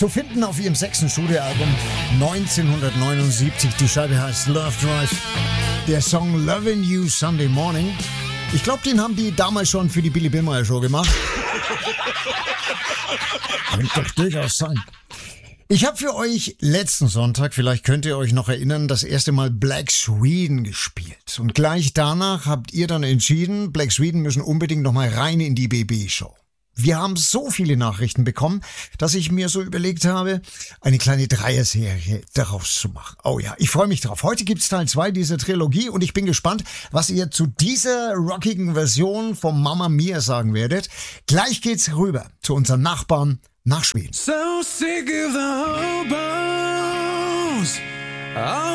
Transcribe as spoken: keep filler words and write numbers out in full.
Zu finden auf ihrem sechsten Studioalbum neunzehnhundertneunundsiebzig. Die Scheibe heißt Love Drive. Der Song Lovin' You Sunday Morning. Ich glaube, den haben die damals schon für die Billy Billmeyer Show gemacht. Könnte doch durchaus sein. Ich habe für euch letzten Sonntag, vielleicht könnt ihr euch noch erinnern, das erste Mal Black Sweden gespielt. Und gleich danach habt ihr dann entschieden, Black Sweden müssen unbedingt nochmal rein in die B B-Show. Wir haben so viele Nachrichten bekommen, dass ich mir so überlegt habe, eine kleine Dreier-Serie daraus zu machen. Oh ja, ich freue mich drauf. Heute gibt's Teil zwei dieser Trilogie und ich bin gespannt, was ihr zu dieser rockigen Version vom Mamma Mia sagen werdet. Gleich geht's rüber zu unseren Nachbarn nach Schweden. So sick of the hobos.